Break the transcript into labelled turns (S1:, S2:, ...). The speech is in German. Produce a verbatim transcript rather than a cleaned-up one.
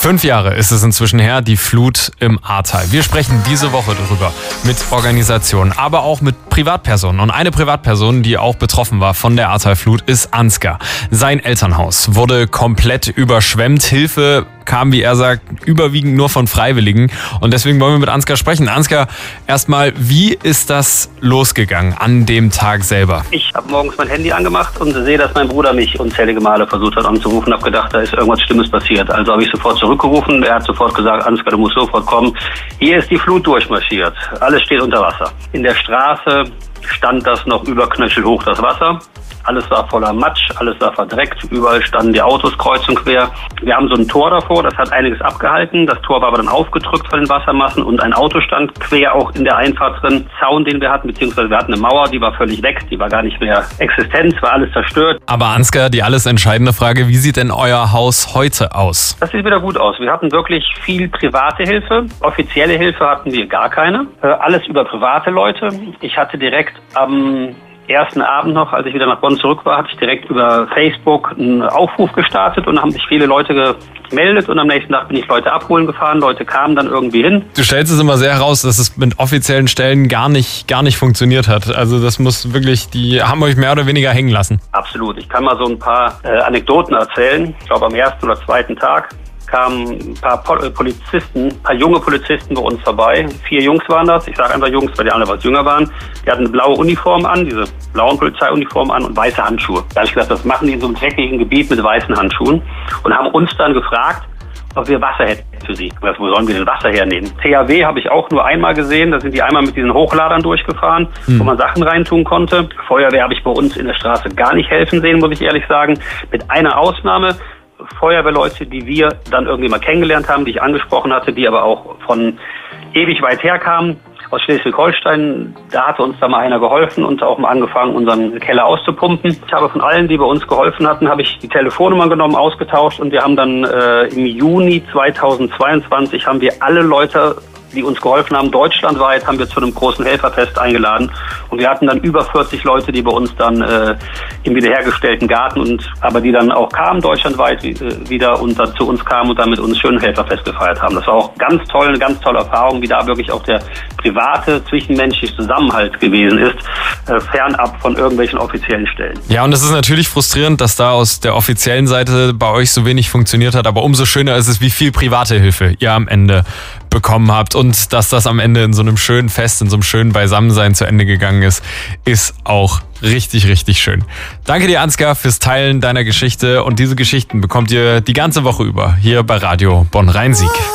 S1: Fünf Jahre ist es inzwischen her, die Flut im Ahrtal. Wir sprechen diese Woche darüber mit Organisationen, aber auch mit Privatpersonen. Und eine Privatperson, die auch betroffen war von der Ahrtal-Flut, ist Ansgar. Sein Elternhaus wurde komplett überschwemmt. Hilfe kam, wie er sagt, überwiegend nur von Freiwilligen. Und deswegen wollen wir mit Ansgar sprechen. Ansgar, erstmal, wie ist das losgegangen an dem Tag selber?
S2: Ich habe morgens mein Handy angemacht und sehe, dass mein Bruder mich unzählige Male versucht hat anzurufen. Habe gedacht, da ist irgendwas Schlimmes passiert. Also habe ich sofort zurückgerufen. Er hat sofort gesagt, Ansgar, du musst sofort kommen. Hier ist die Flut durchmarschiert. Alles steht unter Wasser. In der Straße stand das noch über Knöchel hoch, das Wasser. Alles war voller Matsch, alles war verdreckt, überall standen die Autos kreuz und quer. Wir haben so ein Tor davor, das hat einiges abgehalten. Das Tor war aber dann aufgedrückt von den Wassermassen und ein Auto stand quer auch in der Einfahrt drin. Zaun, den wir hatten, beziehungsweise wir hatten eine Mauer, die war völlig weg, die war gar nicht mehr existent, war alles zerstört.
S1: Aber Ansgar, die alles entscheidende Frage, wie sieht denn euer Haus heute aus?
S2: Das sieht wieder gut aus. Wir hatten wirklich viel private Hilfe. Offizielle Hilfe hatten wir gar keine. Alles über private Leute. Ich hatte direkt am ersten Abend noch, als ich wieder nach Bonn zurück war, hatte ich direkt über Facebook einen Aufruf gestartet und da haben sich viele Leute gemeldet und am nächsten Tag bin ich Leute abholen gefahren. Leute kamen dann irgendwie hin.
S1: Du stellst es immer sehr heraus, dass es mit offiziellen Stellen gar nicht, gar nicht funktioniert hat. Also das muss wirklich, die haben euch mehr oder weniger hängen lassen.
S2: Absolut. Ich kann mal so ein paar äh, Anekdoten erzählen. Ich glaube, am ersten oder zweiten Tag kamen ein paar Polizisten, ein paar junge Polizisten bei uns vorbei. Vier Jungs waren das. Ich sage einfach Jungs, weil die alle was jünger waren. Die hatten eine blaue Uniform an, diese blauen Polizeiuniformen an und weiße Handschuhe. Da habe ich gesagt, das machen die in so einem dreckigen Gebiet mit weißen Handschuhen und haben uns dann gefragt, ob wir Wasser hätten für sie. Also, wo sollen wir denn Wasser hernehmen? T H W habe ich auch nur einmal gesehen. Da sind die einmal mit diesen Hochladern durchgefahren, hm. wo man Sachen reintun konnte. Feuerwehr habe ich bei uns in der Straße gar nicht helfen sehen, muss ich ehrlich sagen. Mit einer Ausnahme. Feuerwehrleute, die wir dann irgendwie mal kennengelernt haben, die ich angesprochen hatte, die aber auch von ewig weit her kamen, aus Schleswig-Holstein. Da hatte uns da mal einer geholfen und auch mal angefangen, unseren Keller auszupumpen. Ich habe von allen, die bei uns geholfen hatten, habe ich die Telefonnummern genommen, ausgetauscht und wir haben dann äh, im Juni zweitausendzweiundzwanzig haben wir alle Leute, die uns geholfen haben, deutschlandweit, haben wir zu einem großen Helferfest eingeladen. Und wir hatten dann über vierzig Leute, die bei uns dann äh, im wiederhergestellten Garten und aber die dann auch kamen deutschlandweit äh, wieder und dann zu uns kamen und dann mit uns schön ein Helferfest gefeiert haben. Das war auch ganz toll, eine ganz tolle Erfahrung, wie da wirklich auch der private, zwischenmenschliche Zusammenhalt gewesen ist, äh, fernab von irgendwelchen offiziellen Stellen.
S1: Ja, und es ist natürlich frustrierend, dass da aus der offiziellen Seite bei euch so wenig funktioniert hat, aber umso schöner ist es, wie viel private Hilfe ihr am Ende bekommen habt und dass das am Ende in so einem schönen Fest, in so einem schönen Beisammensein zu Ende gegangen ist, ist auch richtig, richtig schön. Danke dir, Ansgar, fürs Teilen deiner Geschichte und diese Geschichten bekommt ihr die ganze Woche über hier bei Radio Bonn-Rhein-Sieg.